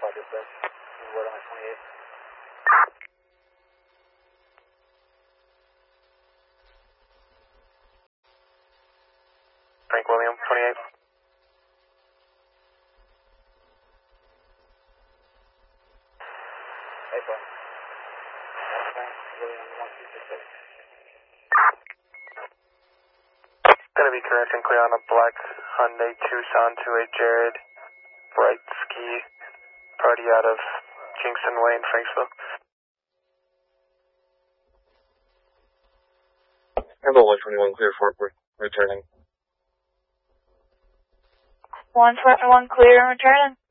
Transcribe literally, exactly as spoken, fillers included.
Alpha dispatch. Word on my twenty-eight. Frank William, twenty-eight. Hey, bro. Frank William, one two six six. Gonna be correct and clear on a black Hyundai Tucson to a Jared Bright Ski party out of Kingston Way in Franksville. Handle one twenty-one, clear Fort Worth, returning. one twenty-one, clear and returning.